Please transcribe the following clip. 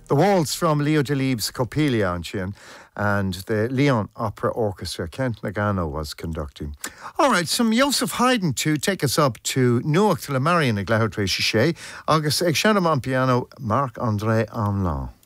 The waltz from Leo Delibes' Coppelia on Chin, and the Lyon Opera Orchestra, Kent Nagano was conducting. All right, some Joseph Haydn to take us up to Nuach to la Marion ag Leabhar Tracy Shea, August ag Shannon on piano, Marc-André Amelin.